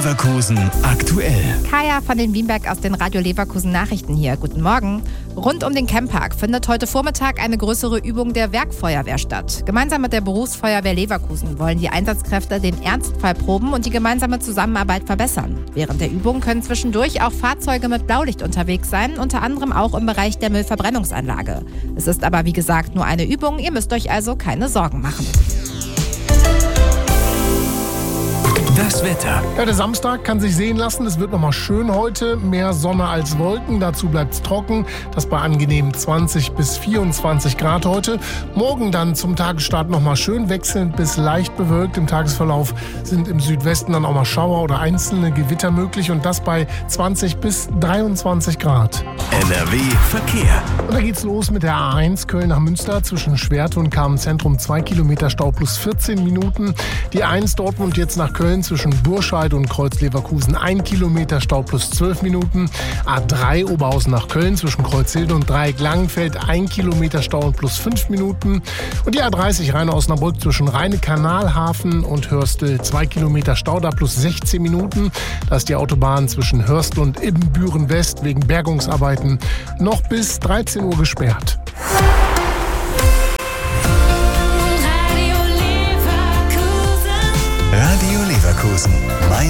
Leverkusen aktuell. Kaya von den Wienberg aus den Radio Leverkusen Nachrichten hier. Guten Morgen. Rund um den Camppark findet heute Vormittag eine größere Übung der Werkfeuerwehr statt. Gemeinsam mit der Berufsfeuerwehr Leverkusen wollen die Einsatzkräfte den Ernstfall proben und die gemeinsame Zusammenarbeit verbessern. Während der Übung können zwischendurch auch Fahrzeuge mit Blaulicht unterwegs sein, unter anderem auch im Bereich der Müllverbrennungsanlage. Es ist aber wie gesagt nur eine Übung, ihr müsst euch also keine Sorgen machen. Das Wetter. Ja, der Samstag kann sich sehen lassen. Es wird nochmal schön heute. Mehr Sonne als Wolken. Dazu bleibt es trocken. Das bei angenehmen 20 bis 24 Grad heute. Morgen dann zum Tagesstart nochmal schön wechselnd bis leicht bewölkt. Im Tagesverlauf sind im Südwesten dann auch mal Schauer oder einzelne Gewitter möglich. Und das bei 20 bis 23 Grad. NRW Verkehr. Und da geht's los mit der A1 Köln nach Münster zwischen Schwerte und Kamenz-Zentrum 2 Kilometer Stau plus 14 Minuten. Die 1 Dortmund jetzt nach Köln zwischen Burscheid und Kreuz-Leverkusen 1 Kilometer Stau plus 12 Minuten. A3 Oberhausen nach Köln zwischen Kreuzhilde und Dreieck-Langenfeld 1 Kilometer Stau und plus 5 Minuten. Und die A30 Rheine-Osnabrück zwischen Rheine-Kanalhafen und Hörstel 2 Kilometer Stau da plus 16 Minuten. Da ist die Autobahn zwischen Hörstel und Ibbenbüren West wegen Bergungsarbeiten noch bis 13 Uhr gesperrt. Radio Leverkusen.